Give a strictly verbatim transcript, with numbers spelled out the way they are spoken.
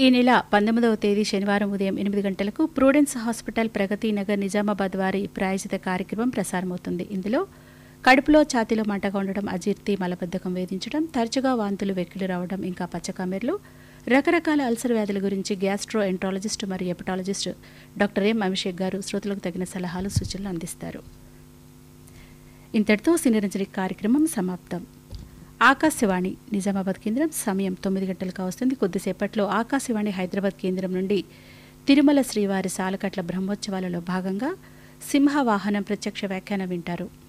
ఈ నెల పంతొమ్మిదవ తేదీ శనివారం ఉదయం ఎనిమిది గంటలకు ప్రూడెన్స్ హాస్పిటల్ ప్రగతి నగర్ నిజామాబాద్ వారి ప్రాయోజిత కార్యక్రమం ప్రసారమవుతుంది. ఇందులో కడుపులో ఛాతీలో మంటగా ఉండడం, అజీర్తి, మలబద్ధకం వేధించడం, తరచుగా వాంతులు, వెక్కిలి రావడం, ఇంకా పచ్చకామెర్లు, రకరకాల అల్సర్ వ్యాధుల గురించి గ్యాస్ట్రో ఎంట్రాలజిస్ట్ మరియు హెపటాలజిస్ట్ డాక్టర్ ఎం అభిషేక్ గారు శ్రోతలకు తగిన సలహాలు, సూచనలు అందిస్తారు. ఇంతటితో సినిరంజని కార్యక్రమం సమాప్తం. ఆకాశవాణి నిజామాబాద్ కేంద్రం సమయం తొమ్మిది గంటలకు వస్తుంది. కొద్దిసేపట్లో ఆకాశవాణి హైదరాబాద్ కేంద్రం నుండి తిరుమల శ్రీవారి సాలకట్ల బ్రహ్మోత్సవాలలో భాగంగా సింహవాహనం ప్రత్యక్ష వ్యాఖ్యానం వింటారు.